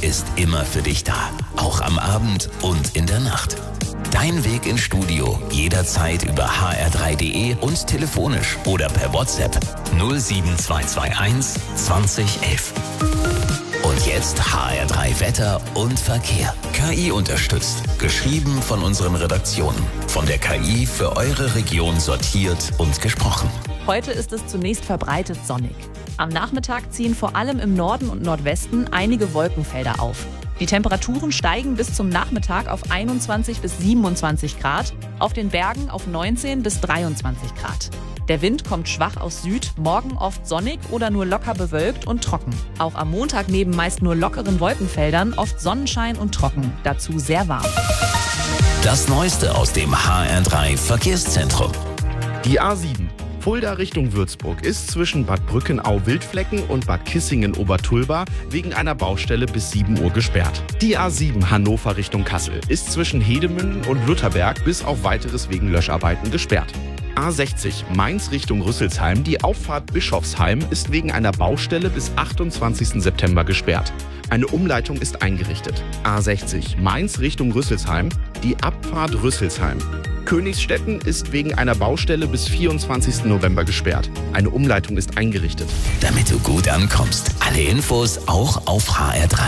ist immer für dich da. Auch am Abend und in der Nacht. Dein Weg ins Studio jederzeit über hr3.de und telefonisch oder per WhatsApp 07221 2011. Und jetzt HR3 Wetter und Verkehr. KI unterstützt. Geschrieben von unseren Redaktionen. Von der KI für eure Region sortiert und gesprochen. Heute ist es zunächst verbreitet sonnig. Am Nachmittag ziehen vor allem im Norden und Nordwesten einige Wolkenfelder auf. Die Temperaturen steigen bis zum Nachmittag auf 21 bis 27 Grad, auf den Bergen auf 19 bis 23 Grad. Der Wind kommt schwach aus Süd, morgen oft sonnig oder nur locker bewölkt und trocken. Auch am Montag neben meist nur lockeren Wolkenfeldern oft Sonnenschein und trocken, dazu sehr warm. Das Neueste aus dem HR3 Verkehrszentrum. Die A7 Fulda Richtung Würzburg ist zwischen Bad Brückenau-Wildflecken und Bad Kissingen-Obertulba wegen einer Baustelle bis 7 Uhr gesperrt. Die A7 Hannover Richtung Kassel ist zwischen Hedemünden und Lutherberg bis auf Weiteres wegen Löscharbeiten gesperrt. A60 Mainz Richtung Rüsselsheim, die Auffahrt Bischofsheim ist wegen einer Baustelle bis 28. September gesperrt. Eine Umleitung ist eingerichtet. A60 Mainz Richtung Rüsselsheim, die Abfahrt Rüsselsheim. Königsstetten ist wegen einer Baustelle bis 24. November gesperrt. Eine Umleitung ist eingerichtet. Damit du gut ankommst. Alle Infos auch auf HR3.